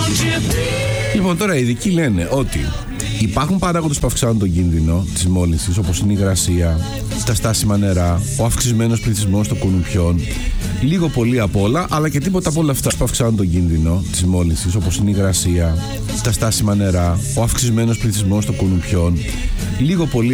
Λοιπόν, τώρα οι ειδικοί λένε ότι υπάρχουν παράγοντες που αυξάνουν τον κίνδυνο της μόλυνσης, όπως είναι η υγρασία, τα στάσιμα νερά, ο αυξημένος πληθυσμός των κουνουπιών, λίγο πολύ απ' όλα, αλλά και τίποτα από όλα αυτά που αυξάνουν τον κίνδυνο της μόλυνσης, όπως είναι η υγρασία, τα στάσιμα νερά, ο αυξημένος πληθυσμός των κουνουπιών, λίγο πολύ